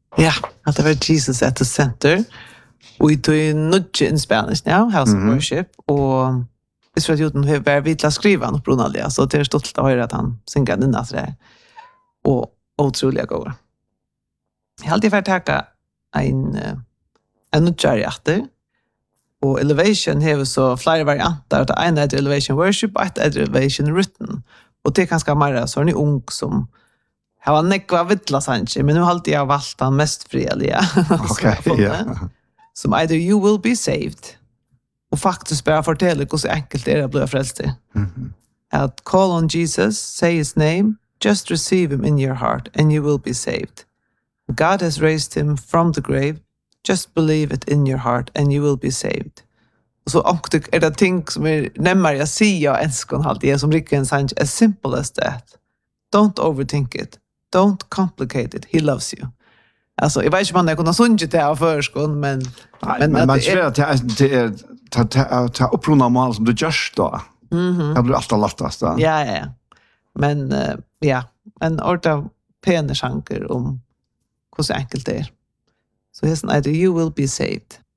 Ja, att det var Jesus at the center. Och det är nudge in Spanish now, House of Worship. Och det är för att han var vidla skriva något Brunalja. Så det är stolt att höra att han synger den där sådär. Och otroliga gånger. Jag har alltid fått tacka en nudgare efter. Och Elevation har så flera varianter. Det ena är Elevation Worship och ett är Elevation Written. Och det är ganska mer så är ni ung som har nekva vittla sanche, men nu har alltid jag valt den mest fredliga. Okej, ja. Som either you will be saved. Och faktiskt bara fortälla hur så enkelt det är att bli frälst. Att call on Jesus, say his name, just receive him in your heart and you will be saved. God has raised him from the grave. Just believe it in your heart and you will be saved. Och så är det ting som är nämmer jag säger och älskar alltid som Rickard Sanch as simple as that. Don't overthink it. Don't complicate it. He loves you. Alltså, jag vet inte om man kunde sunga det av förskon, men men man tror att det är ta uppruna mål som du görs då. Det blir alltid lättast då. Ja. Men ja, en orta pene chanker om hur enkelt det är. Så heter either you will be saved.